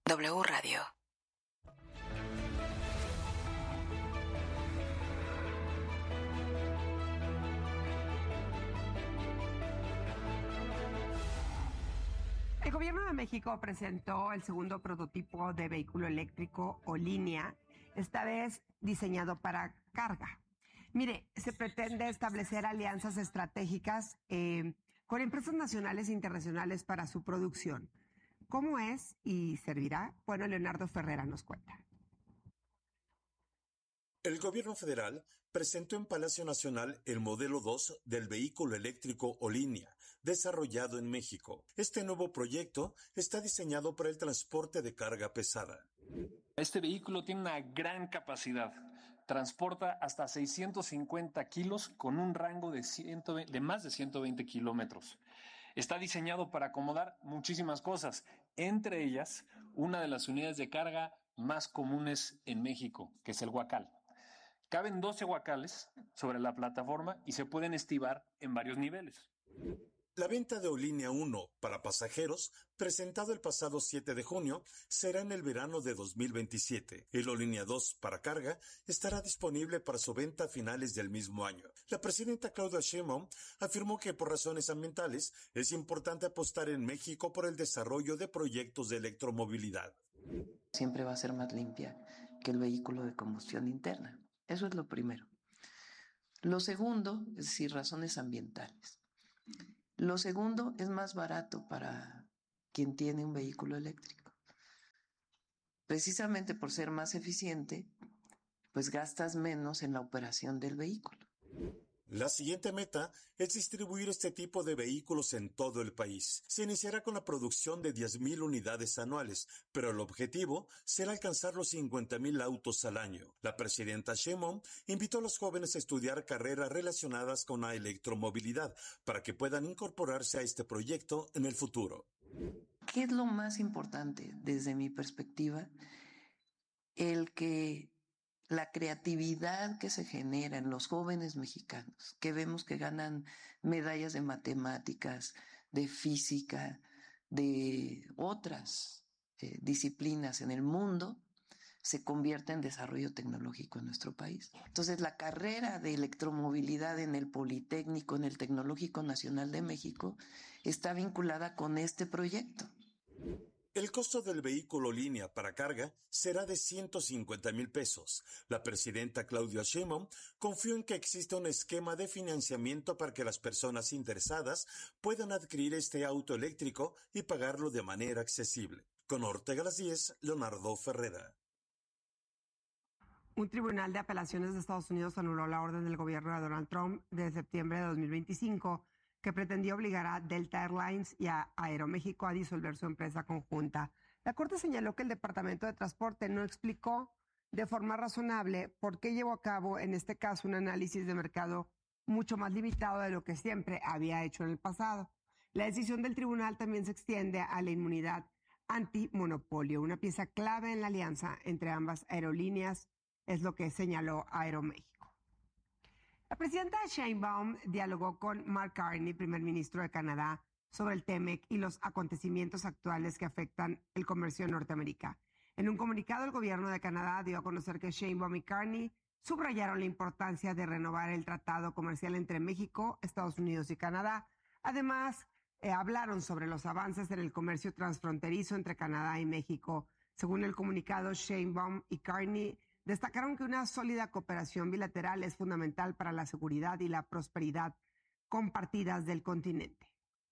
W Radio. El Gobierno de México presentó el segundo prototipo de vehículo eléctrico o línea, esta vez diseñado para carga. Mire, se pretende establecer alianzas estratégicas con empresas nacionales e internacionales para su producción. ¿Cómo es y servirá? Bueno, Leonardo Ferrera nos cuenta. El gobierno federal presentó en Palacio Nacional el modelo 2 del vehículo eléctrico o línea, desarrollado en México. Este nuevo proyecto está diseñado para el transporte de carga pesada. Este vehículo tiene una gran capacidad. Transporta hasta 650 kilos con un rango de más de 120 kilómetros. Está diseñado para acomodar muchísimas cosas, entre ellas una de las unidades de carga más comunes en México, que es el huacal. Caben 12 huacales sobre la plataforma y se pueden estivar en varios niveles. La venta de Olínea 1 para pasajeros, presentado el pasado 7 de junio, será en el verano de 2027. El Olínea 2 para carga estará disponible para su venta a finales del mismo año. La presidenta Claudia Sheinbaum afirmó que por razones ambientales es importante apostar en México por el desarrollo de proyectos de electromovilidad. Siempre va a ser más limpia que el vehículo de combustión interna. Eso es lo primero. Lo segundo, es decir, razones ambientales. Lo segundo, es más barato para quien tiene un vehículo eléctrico. Precisamente por ser más eficiente, pues gastas menos en la operación del vehículo. La siguiente meta es distribuir este tipo de vehículos en todo el país. Se iniciará con la producción de 10,000 unidades anuales, pero el objetivo será alcanzar los 50,000 autos al año. La presidenta Sheinbaum invitó a los jóvenes a estudiar carreras relacionadas con la electromovilidad para que puedan incorporarse a este proyecto en el futuro. ¿Qué es lo más importante desde mi perspectiva? El que la creatividad que se genera en los jóvenes mexicanos, que vemos que ganan medallas de matemáticas, de física, de otras disciplinas en el mundo, se convierte en desarrollo tecnológico en nuestro país. Entonces, la carrera de electromovilidad en el Politécnico, en el Tecnológico Nacional de México, está vinculada con este proyecto. El costo del vehículo línea para carga será de 150,000 pesos. La presidenta Claudia Sheinbaum confió en que exista un esquema de financiamiento para que las personas interesadas puedan adquirir este auto eléctrico y pagarlo de manera accesible. Con Ortega Las 10, Leonardo Ferrera. Un tribunal de apelaciones de Estados Unidos anuló la orden del gobierno de Donald Trump de septiembre de 2025 que pretendía obligar a Delta Airlines y a Aeroméxico a disolver su empresa conjunta. La Corte señaló que el Departamento de Transporte no explicó de forma razonable por qué llevó a cabo, en este caso, un análisis de mercado mucho más limitado de lo que siempre había hecho en el pasado. La decisión del tribunal también se extiende a la inmunidad antimonopolio, una pieza clave en la alianza entre ambas aerolíneas, es lo que señaló Aeroméxico. La presidenta Sheinbaum dialogó con Mark Carney, primer ministro de Canadá, sobre el TEMEC y los acontecimientos actuales que afectan el comercio en Norteamérica. En un comunicado, el gobierno de Canadá dio a conocer que Sheinbaum y Carney subrayaron la importancia de renovar el tratado comercial entre México, Estados Unidos y Canadá. Además, hablaron sobre los avances en el comercio transfronterizo entre Canadá y México. Según el comunicado, Sheinbaum y Carney destacaron que una sólida cooperación bilateral es fundamental para la seguridad y la prosperidad compartidas del continente.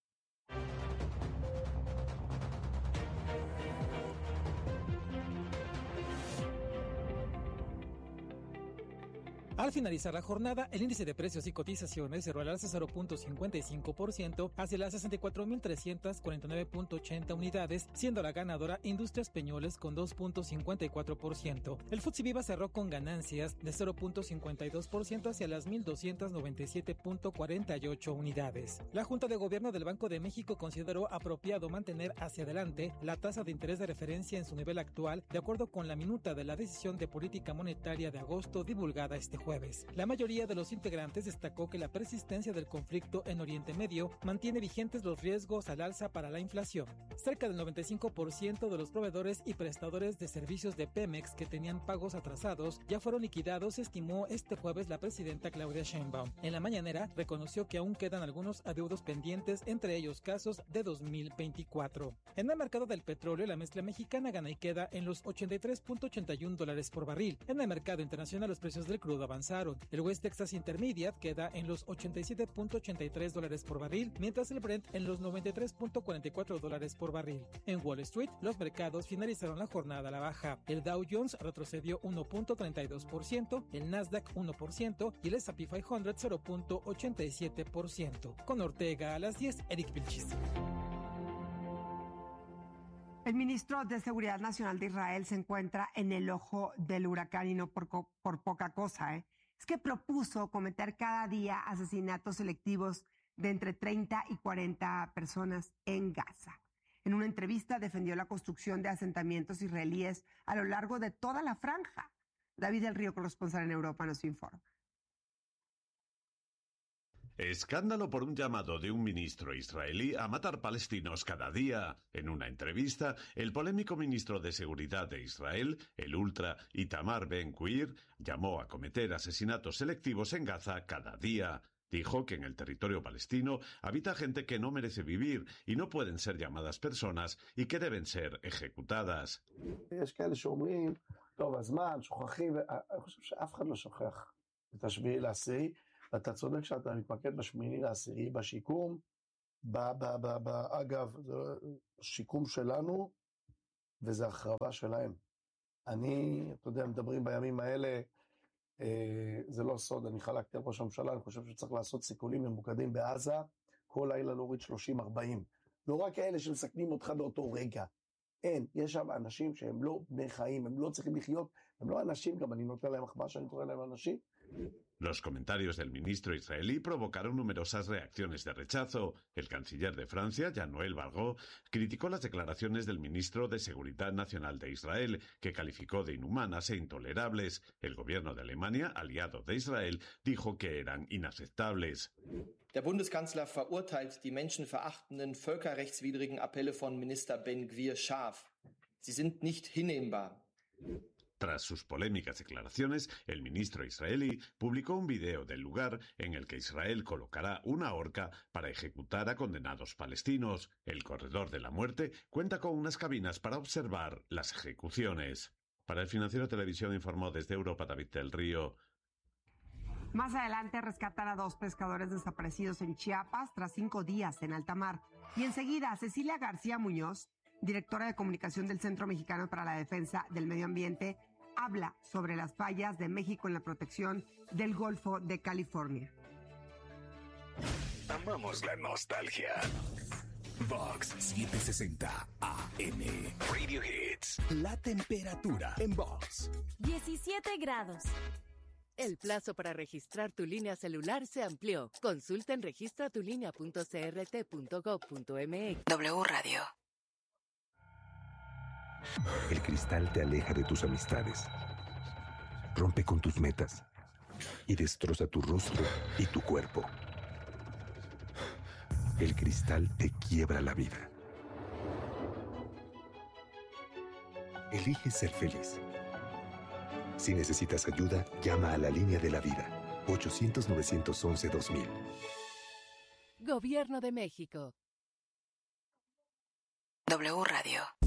Al finalizar la jornada, el índice de precios y cotizaciones cerró al alza 0.55% hacia las 64.349.80 unidades, siendo la ganadora Industrias Peñoles con 2.54%. El FTSE Viva cerró con ganancias de 0.52% hacia las 1,297.48 unidades. La Junta de Gobierno del Banco de México consideró apropiado mantener hacia adelante la tasa de interés de referencia en su nivel actual, de acuerdo con la minuta de la decisión de política monetaria de agosto divulgada este jueves. jueves. La mayoría de los integrantes destacó que la persistencia del conflicto en Oriente Medio mantiene vigentes los riesgos al alza para la inflación. Cerca del 95% de los proveedores y prestadores de servicios de Pemex que tenían pagos atrasados ya fueron liquidados, estimó este jueves la presidenta Claudia Sheinbaum. En la mañanera reconoció que aún quedan algunos adeudos pendientes, entre ellos casos de 2024. En el mercado del petróleo, la mezcla mexicana gana y queda en los $83.81 por barril. En el mercado internacional, los precios del crudo avanzaron. El West Texas Intermediate queda en los $87.83 por barril, mientras el Brent en los $93.44 por barril. En Wall Street, los mercados finalizaron la jornada a la baja. El Dow Jones retrocedió 1.32%, el Nasdaq 1% y el S&P 500 0.87%. Con Ortega a las 10, Eric Vilchis. El ministro de Seguridad Nacional de Israel se encuentra en el ojo del huracán y no por poca cosa, ¿eh? Es que propuso cometer cada día asesinatos selectivos de entre 30 y 40 personas en Gaza. En una entrevista defendió la construcción de asentamientos israelíes a lo largo de toda la franja. David del Río, corresponsal en Europa, nos informa. Escándalo por un llamado de un ministro israelí a matar palestinos cada día. En una entrevista, el polémico ministro de Seguridad de Israel, el ultra Itamar Ben-Gvir, llamó a cometer asesinatos selectivos en Gaza cada día. Dijo que en el territorio palestino habita gente que no merece vivir y no pueden ser llamadas personas y que deben ser ejecutadas. אתה צודק שאתה מתמקד ב8/10 בשיקום, אגב, זה שיקום שלנו וזה החרבה שלהם. אתה יודע, מדברים בימים האלה, זה לא סוד, אני חלקתי על ראש הממשלה, אני חושב שצריך לעשות סיכולים ממוקדים בעזה, כל לילה להוריד 30-40. לא רק אלה שמסכנים אותך באותו רגע. אין, יש שם אנשים שהם לא בני חיים, הם לא צריכים לחיות, הם לא אנשים, גם אני נותן להם מחמאה שאני קורא להם אנשים. Los comentarios del ministro israelí provocaron numerosas reacciones de rechazo. El canciller de Francia, Jean-Noël Barrot, criticó las declaraciones del ministro de Seguridad Nacional de Israel, que calificó de inhumanas e intolerables. El gobierno de Alemania, aliado de Israel, dijo que eran inaceptables. Der Bundeskanzler verurteilt die menschenverachtenden, völkerrechtswidrigen Appelle von Minister Ben-Gvir scharf. Sie sind nicht hinnehmbar. Tras sus polémicas declaraciones, el ministro israelí publicó un video del lugar en el que Israel colocará una horca para ejecutar a condenados palestinos. El corredor de la muerte cuenta con unas cabinas para observar las ejecuciones. Para El Financiero Televisión informó desde Europa David del Río. Más adelante rescatan a 2 pescadores desaparecidos en Chiapas tras 5 días en alta mar. Y enseguida, Cecilia García Muñoz, directora de comunicación del Centro Mexicano para la Defensa del Medio Ambiente, habla sobre las fallas de México en la protección del Golfo de California. Amamos la nostalgia. Vox 760 AM. Radio Hits. La temperatura en Vox. 17 grados. El plazo para registrar tu línea celular se amplió. Consulta en registratulinea.crt.gov.mx. W Radio. El cristal te aleja de tus amistades, rompe con tus metas y destroza tu rostro y tu cuerpo. El cristal te quiebra la vida. Elige ser feliz. Si necesitas ayuda, llama a la línea de la vida, 800-911-2000. Gobierno de México. W Radio.